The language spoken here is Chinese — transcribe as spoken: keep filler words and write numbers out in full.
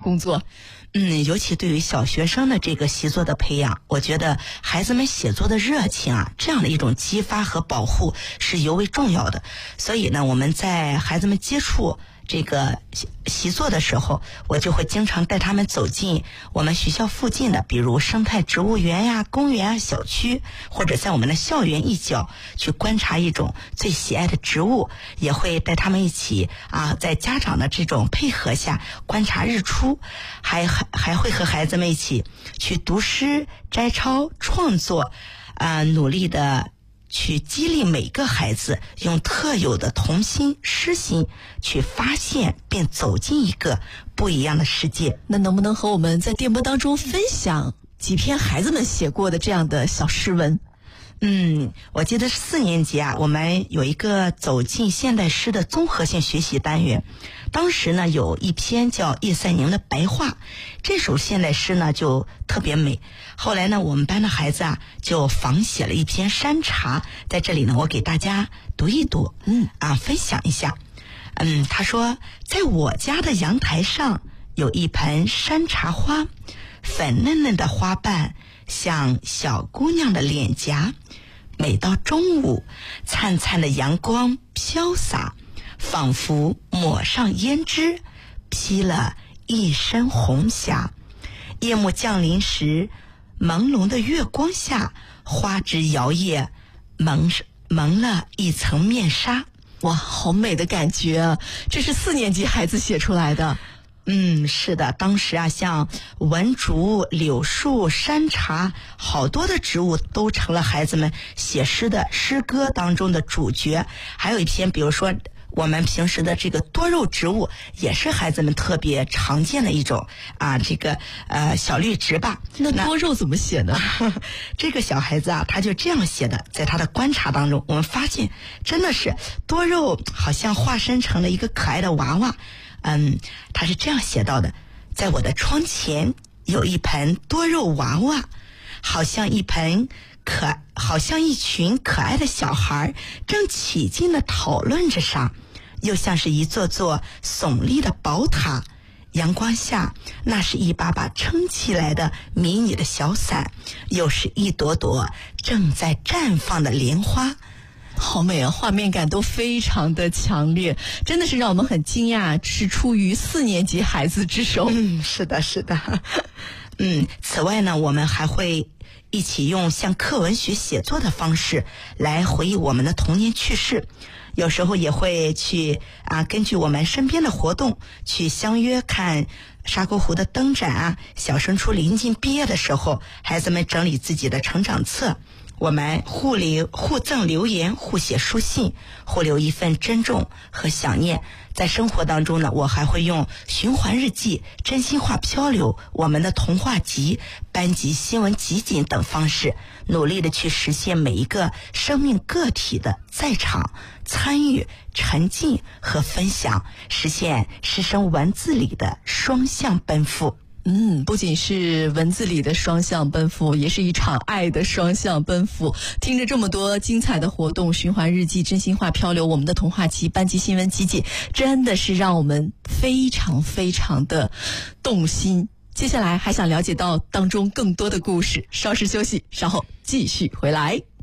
工作？ 嗯，尤其对于小学生的这个习作的培养，我觉得孩子们写作的热情啊，这样的一种激发和保护是尤为重要的。所以呢，我们在孩子们接触这个习作的时候，我就会经常带他们走进我们学校附近的，比如生态植物园呀、公园啊、小区，或者在我们的校园一角去观察一种最喜爱的植物，也会带他们一起啊，在家长的这种配合下观察日出，还还还会和孩子们一起去读诗、摘抄、创作，啊，努力的去激励每个孩子用特有的童心、诗心去发现并走进一个不一样的世界。 那能不能和我们在电波当中分享几篇孩子们写过的这样的小诗文？ 嗯，我记得四年级啊，我们有一个走进现代诗的综合性学习单元。当时呢，有一篇叫叶赛宁的白话，这首现代诗呢就特别美。后来呢，我们班的孩子啊就仿写了一篇山茶，在这里呢，我给大家读一读，嗯啊，分享一下。嗯，他说，在我家的阳台上有一盆山茶花，粉嫩嫩的花瓣像小姑娘的脸颊，每到中午，灿灿的阳光飘洒，仿佛抹上胭脂，披了一身红霞。夜幕降临时，朦胧的月光下，花枝摇曳，蒙蒙了一层面纱。 哇，好美的感觉啊！这是四年级孩子写出来的。 嗯，是的，当时啊，像文竹、柳树、山茶，好多的植物都成了孩子们写诗的诗歌当中的主角。还有一篇，比如说我们平时的这个多肉植物，也是孩子们特别常见的一种啊，这个呃小绿植吧。 那多肉怎么写呢？ 这个小孩子啊，他就这样写的，在他的观察当中，我们发现真的是多肉好像化身成了一个可爱的娃娃。嗯，他是这样写到的：在我的窗前有一盆多肉娃娃，好像一盆可好像一群可爱的小孩正起劲地讨论着啥，又像是一座座耸立的宝塔。阳光下，那是一把把撑起来的迷你的小伞，又是一朵朵正在绽放的莲花。 好美啊，画面感都非常的强烈，真的是让我们很惊讶，是出于四年级孩子之手。 嗯，是的，是的。嗯，此外呢，我们还会一起用像课文学写作的方式来回忆我们的童年趣事。有时候也会去啊，根据我们身边的活动去相约看沙沟湖的灯展啊。小升初临近毕业的时候，孩子们整理自己的成长册，我们互留互赠留言，互写书信，互留一份珍重和想念。在生活当中呢，我还会用循环日记、真心话漂流、我们的童话集、班级新闻集锦等方式，努力的去实现每一个生命个体的在场、参与、沉浸和分享，实现师生文字里的双向奔赴。 嗯，不仅是文字里的双向奔赴，也是一场爱的双向奔赴。听着这么多精彩的活动，循环日记、真心话漂流、我们的童话集、班级新闻集锦，真的是让我们非常非常的动心。接下来还想了解到当中更多的故事，稍事休息，稍后继续回来。